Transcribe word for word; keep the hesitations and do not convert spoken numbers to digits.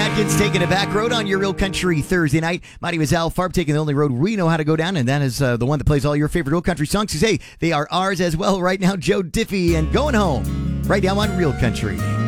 Atkins taking a back road on your Real Country Thursday night. My name is Al Farb, taking the only road we know how to go down, and that is uh, the one that plays all your favorite Real Country songs. Because, hey, they are ours as well right now. Joe Diffie and Going Home right now on Real Country